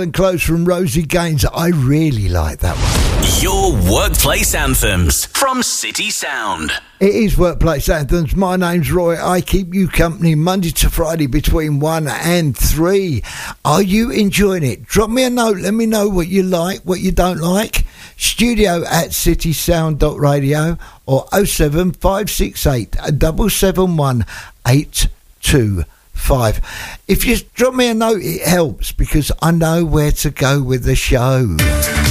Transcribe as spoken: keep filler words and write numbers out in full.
And close from Rosie Gaines. I really like that one. Your Workplace Anthems from City Sound. It is Workplace Anthems. My name's Roy. I keep you company Monday to Friday between one and three. Are you enjoying it? Drop me a note. Let me know what you like, what you don't like. Studio at city sound dot radio or oh seven five six eight seven seven one eight two five. If you drop me a note, it helps because I know where to go with the show.